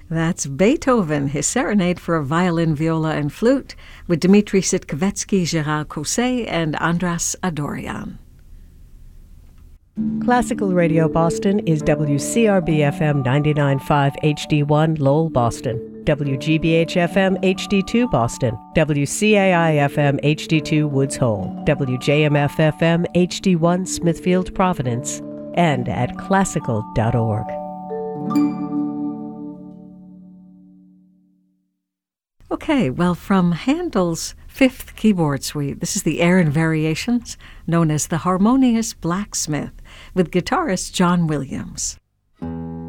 That's Beethoven, his serenade for violin, viola, and flute, with Dmitri Sitkovetsky, Gérard Cosset, and Andras Adorian. Classical Radio Boston is WCRB-FM 99.5 HD1 Lowell, Boston, WGBH-FM HD2 Boston, WCAI-FM HD2 Woods Hole, WJMF-FM HD1 Smithfield, Providence, and at classical.org. Okay, well, from Handel's Fifth Keyboard Suite, this is the Air and Variations, known as the Harmonious Blacksmith, with guitarist John Williams.